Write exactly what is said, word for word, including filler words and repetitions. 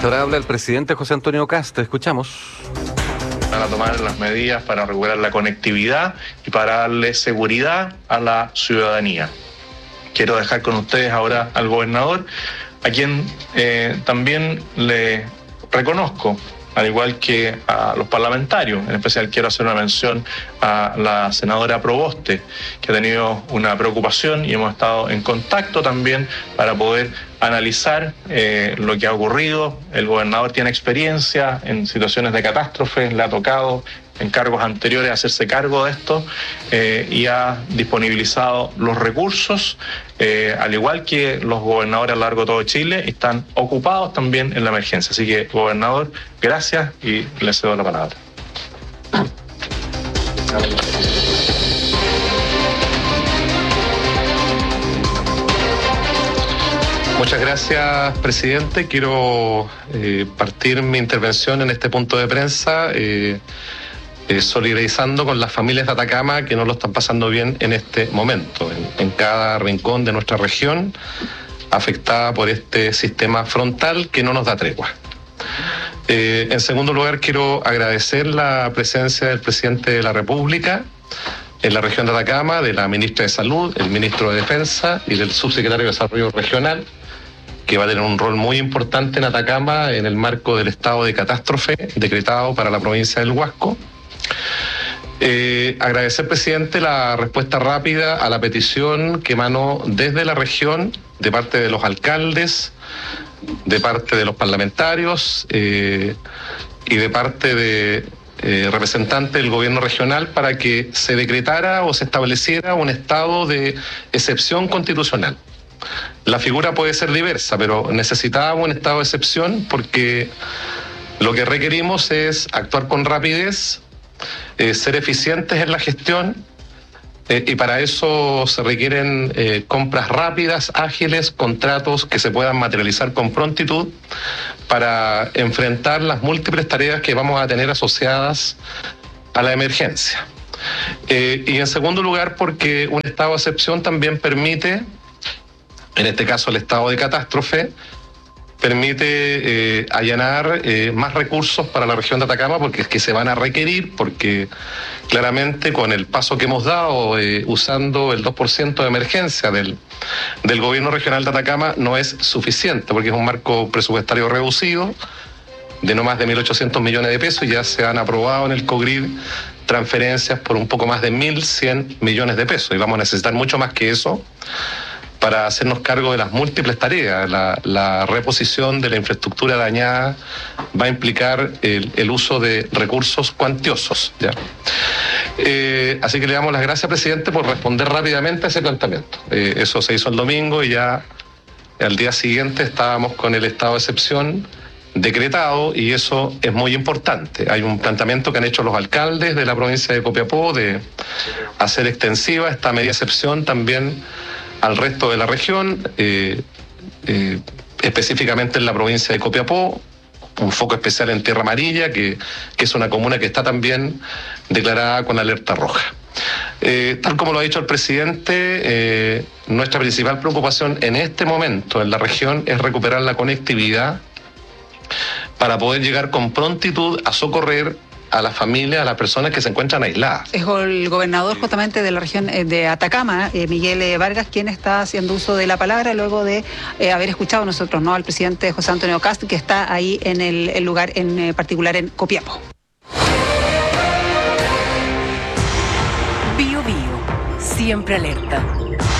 esta hora habla el presidente José Antonio Kast. Escuchamos. Van a tomar las medidas para recuperar la conectividad y para darle seguridad a la ciudadanía. Quiero dejar con ustedes ahora al gobernador, a quien eh, también le reconozco, al igual que a los parlamentarios. En especial quiero hacer una mención a la senadora Proboste, que ha tenido una preocupación y hemos estado en contacto también para poder analizar eh, lo que ha ocurrido. El gobernador tiene experiencia en situaciones de catástrofe, le ha tocado en cargos anteriores hacerse cargo de esto eh, y ha disponibilizado los recursos, eh, al igual que los gobernadores a lo largo de todo Chile, están ocupados también en la emergencia. Así que, gobernador, gracias y le cedo la palabra. Muchas gracias, presidente. Quiero eh, partir mi intervención en este punto de prensa eh, eh, solidarizando con las familias de Atacama que no lo están pasando bien en este momento, en, en cada rincón de nuestra región, afectada por este sistema frontal que no nos da tregua. Eh, en segundo lugar, quiero agradecer la presencia del presidente de la República en la región de Atacama, de la ministra de Salud, el ministro de Defensa y del subsecretario de Desarrollo Regional, que va a tener un rol muy importante en Atacama en el marco del estado de catástrofe decretado para la provincia del Huasco. Eh, agradecer, presidente, la respuesta rápida a la petición que emanó desde la región, de parte de los alcaldes, de parte de los parlamentarios eh, y de parte de eh, representantes del gobierno regional para que se decretara o se estableciera un estado de excepción constitucional. La figura puede ser diversa, pero necesitábamos un estado de excepción porque lo que requerimos es actuar con rapidez, eh, ser eficientes en la gestión eh, y para eso se requieren eh, compras rápidas, ágiles, contratos que se puedan materializar con prontitud para enfrentar las múltiples tareas que vamos a tener asociadas a la emergencia. Eh, y en segundo lugar, porque un estado de excepción también permite, en este caso el estado de catástrofe, permite eh, allanar eh, más recursos para la región de Atacama, porque es que se van a requerir, porque claramente con el paso que hemos dado eh, usando el dos por ciento de emergencia del, del gobierno regional de Atacama no es suficiente, porque es un marco presupuestario reducido de no más de mil ochocientos millones de pesos, y ya se han aprobado en el COGRID transferencias por un poco más de mil cien millones de pesos, y vamos a necesitar mucho más que eso para hacernos cargo de las múltiples tareas. La, la reposición de la infraestructura dañada va a implicar el, el uso de recursos cuantiosos, ¿ya? Eh, así que le damos las gracias, presidente, por responder rápidamente a ese planteamiento. Eh, eso se hizo el domingo y ya al día siguiente estábamos con el estado de excepción decretado, y eso es muy importante. Hay un planteamiento que han hecho los alcaldes de la provincia de Copiapó de hacer extensiva esta media excepción también al resto de la región, eh, eh, específicamente en la provincia de Copiapó, un foco especial en Tierra Amarilla, que, que es una comuna que está también declarada con alerta roja. Eh, tal como lo ha dicho el presidente, eh, nuestra principal preocupación en este momento en la región es recuperar la conectividad para poder llegar con prontitud a socorrer a las familias, a las personas que se encuentran aisladas. Es el gobernador justamente de la región de Atacama, eh, Miguel Vargas, quien está haciendo uso de la palabra luego de eh, haber escuchado nosotros, ¿no?, al presidente José Antonio Kast, que está ahí en el, el lugar en eh, particular en Copiapó. Bio Bio, siempre alerta.